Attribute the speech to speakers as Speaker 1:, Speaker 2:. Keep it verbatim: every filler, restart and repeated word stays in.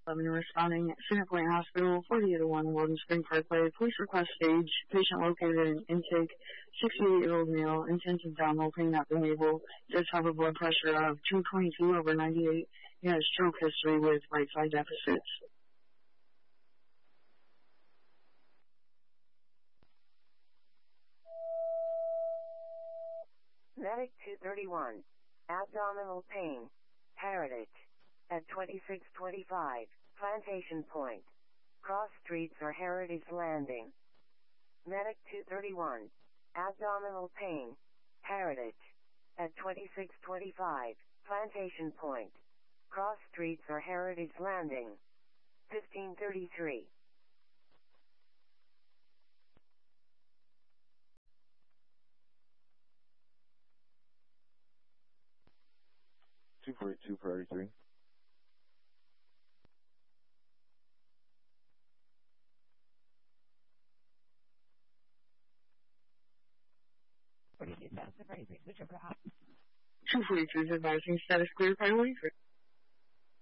Speaker 1: eleven responding at Center Point Hospital, forty-eight oh one Walden Spring Parkway. Police request stage. Patient located in intake. sixty-eight-year-old male, intensive abdominal pain at the navel. Does have a blood pressure of two twenty-two over ninety-eight. He has stroke history with right side deficits.
Speaker 2: Medic two thirty-one. Abdominal pain. Heritage. At twenty-six twenty-five, Plantation Point. Cross Streets or Heritage Landing. Medic two thirty-one. Abdominal pain. Heritage. At twenty-six twenty-five, Plantation Point. Cross Streets or Heritage Landing. fifteen thirty-three.
Speaker 3: two forty-two, priority three.
Speaker 1: two forty-two is advising status clear, priority three.